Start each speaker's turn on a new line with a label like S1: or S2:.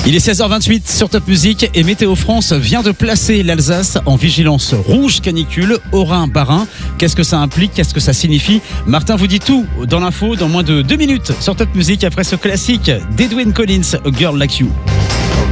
S1: Il est 16h28 sur Top Music et Météo France vient de placer l'Alsace en vigilance rouge canicule, Haut-Rhin-Bas-Rhin. Qu'est-ce que ça implique? Qu'est-ce que ça signifie? Martin vous dit tout dans l'info dans moins de 2 minutes sur Top Music après ce classique d'Edwyn Collins, A Girl Like You.